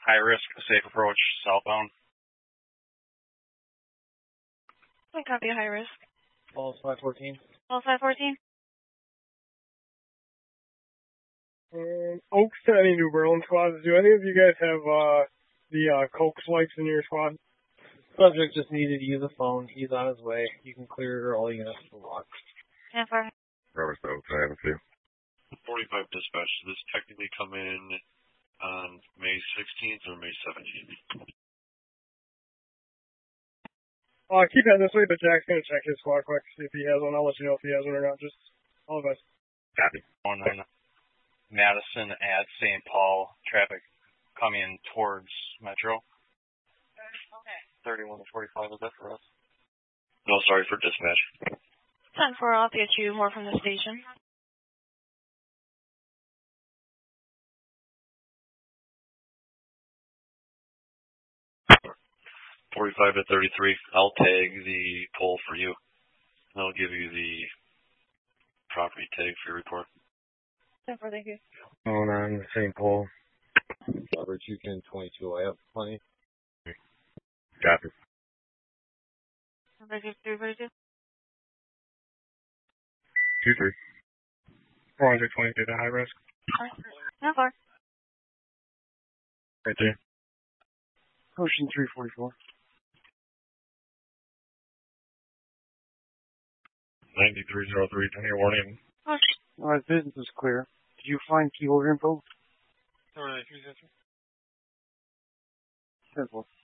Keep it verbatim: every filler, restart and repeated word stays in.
High risk, safe approach, southbound. I copy a high risk. Falls five fourteen. Falls five fourteen. Um, Oaks to any New Berlin squads. Do any of you guys have uh, the uh, Coke swipes in your squad? Subject just needed to use a phone. He's on his way. You can clear all units to walk. ten four. Robert Stokes, I have a few. forty-five dispatch. Does this technically come in on May sixteenth or May seventeenth? Uh, keep heading this way, but Jack's going to check his squad quick, see if he has one. I'll let you know if he has one or not. Just all of us. Copy. On Madison at Saint Paul, traffic coming towards Metro. Okay. thirty-one to forty-five, is that for us? No, sorry for dispatch. ten four, I'll get you more from the station. forty-five to thirty-three. I'll tag the pole for you. And I'll give you the property tag for your report. ten four, thank you. Going on the same pole. Robert, you can twenty-two. I have plenty. Copy. Number two, three, forty-two. Two, three. four hundred twenty-two to high risk. ten four. Right there. Ocean three forty-four. ninety-three oh three, ten year warning. Alright, business is clear. Did you find keyword info? Sorry, three zero three. Simple.